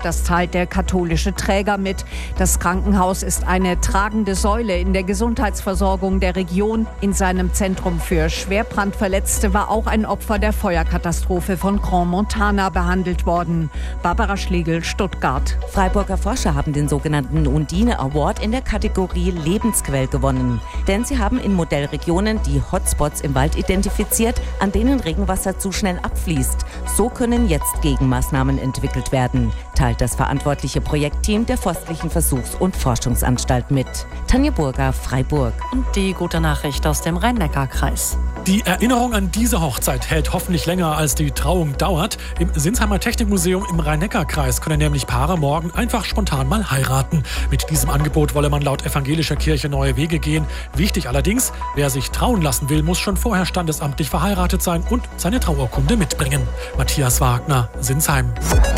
Das teilt der katholische Träger mit. Das Krankenhaus ist eine tragende Säule in der Gesundheitsversorgung der Region. In seinem Zentrum für Schwerbrandverletzte war auch ein Opfer der Feuerkatastrophe von Grand Montana behandelt worden. Barbara Schlegel, Stuttgart. Freiburger Forscher haben den sogenannten Undine Award in der Kategorie Lebensquell gewonnen. Denn sie haben in Modellregionen die Hotspots im Wald identifiziert, an denen Regenwasser zu schnell abfließt. So können jetzt Gegenmaßnahmen entwickelt werden, teilt das verantwortliche Projektteam der Forstlichen Versuchs- und Forschungsanstalt mit. Tanja Burger, Freiburg. Und die gute Nachricht aus dem Rhein-Neckar-Kreis. Die Erinnerung an diese Hochzeit hält hoffentlich länger, als die Trauung dauert. Im Sinsheimer Technikmuseum im Rhein-Neckar-Kreis können nämlich Paare morgen einfach spontan mal heiraten. Mit diesem Angebot wolle man laut evangelischer Kirche neue Wege gehen. Wichtig allerdings, wer sich trauen lassen will, muss schon vorher standesamtlich verheiratet sein und seine Trauurkunde mitbringen. Matthias Wagner, Sinsheim.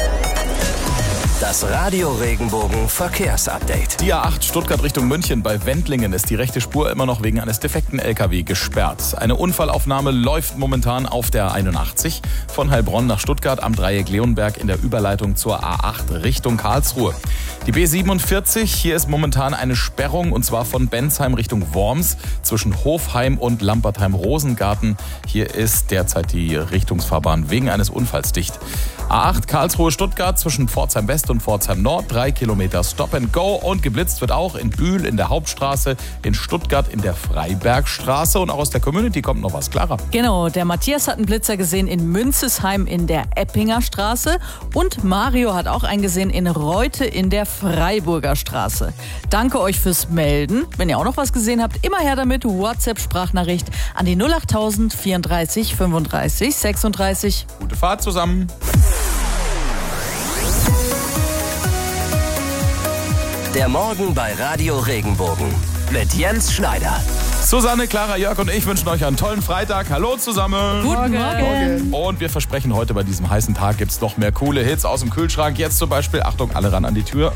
Das Radio Regenbogen Verkehrsupdate. Die A8 Stuttgart Richtung München bei Wendlingen ist die rechte Spur immer noch wegen eines defekten LKW gesperrt. Eine Unfallaufnahme läuft momentan auf der 81 von Heilbronn nach Stuttgart am Dreieck Leonberg in der Überleitung zur A8 Richtung Karlsruhe. Die B47, hier ist momentan eine Sperrung und zwar von Bensheim Richtung Worms zwischen Hofheim und Lampertheim-Rosengarten. Hier ist derzeit die Richtungsfahrbahn wegen eines Unfalls dicht. A8 Karlsruhe-Stuttgart zwischen Pforzheim West und Pforzheim Nord, 3 Kilometer Stop and Go und geblitzt wird auch in Bühl in der Hauptstraße, in Stuttgart in der Freibergstraße und auch aus der Community kommt noch was, Clara. Genau, der Matthias hat einen Blitzer gesehen in Münzesheim in der Eppinger Straße und Mario hat auch einen gesehen in Reute in der Freiburger Straße. Danke euch fürs Melden. Wenn ihr auch noch was gesehen habt, immer her damit, WhatsApp-Sprachnachricht an die 08000 34 35 36. Gute Fahrt zusammen. Der Morgen bei Radio Regenbogen mit Jens Schneider. Susanne, Clara, Jörg und ich wünschen euch einen tollen Freitag. Hallo zusammen. Guten Morgen. Und wir versprechen, heute bei diesem heißen Tag gibt es noch mehr coole Hits aus dem Kühlschrank. Jetzt zum Beispiel, Achtung, alle ran an die Tür.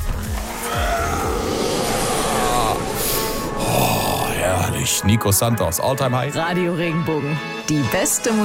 Oh, herrlich. Nico Santos, All Time High. Radio Regenbogen. Die beste